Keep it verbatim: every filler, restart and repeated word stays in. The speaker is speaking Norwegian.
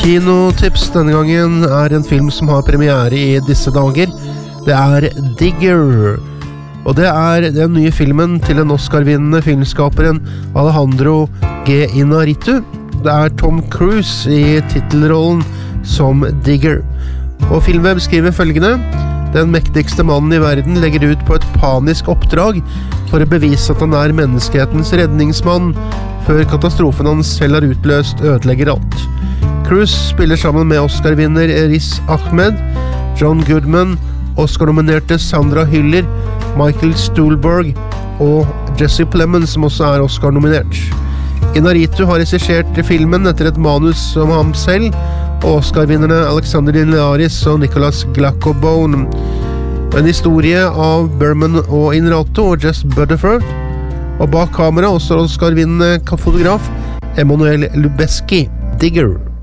Kinotips denne gangen er en film som har premiere i disse dager. Det er Digger. Og det er den nye filmen til den Oscar-vinnende filmskaperen Alejandro G. Iñárritu. Det er Tom Cruise i titelrollen som Digger. Og Filmweb skriver følgende: den mektigste mannen i verden legger ut på et panisk oppdrag for å bevise at han er menneskehetens redningsmann, før katastrofen han selv har utløst ødelegger alt. Cruise spiller sammen med Oscar-vinner Riz Ahmed, John Goodman, Oscar-nominerte Sandra Hüller, Michael Stuhlbarg og Jesse Plemons, som også er Oscar-nominert. Iñárritu har regissert filmen etter et manus som ham selv, og Oscar-vinnerne Alexander Linares og Nicholas Glacobone. En historie av Berman og Inrato og Jess Butterford. Og bak kamera også Oscar-vinnende fotograf Emanuel Lubezki. Digger.